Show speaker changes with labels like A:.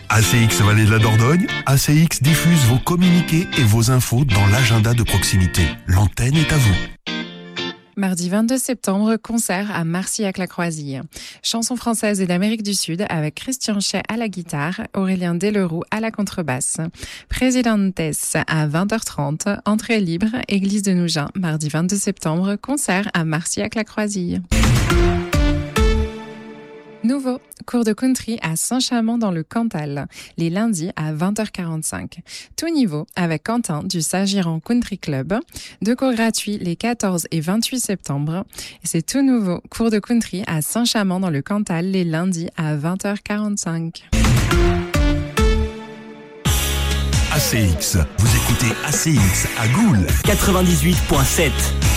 A: ACX Vallée de la Dordogne, ACX diffuse vos communiqués et vos infos dans l'agenda de proximité. L'antenne est à vous.
B: Mardi 22 septembre, concert à Marcillac-la-Croisille. Chansons françaises et d'Amérique du Sud avec Christian Chay à la guitare, Aurélien Delerou à la contrebasse. Presidentes à 20h30, entrée libre, église de Nougins. Mardi 22 septembre, concert à Marcillac-la-Croisille. Nouveau, cours de country à Saint-Chamond dans le Cantal, les lundis à 20h45. Tout niveau avec Quentin du Sagiran Country Club. 2 cours gratuits les 14 et 28 septembre. Et c'est tout nouveau, cours de country à Saint-Chamond dans le Cantal, les lundis à 20h45.
A: ACX, vous écoutez ACX à Goules.
C: 98.7.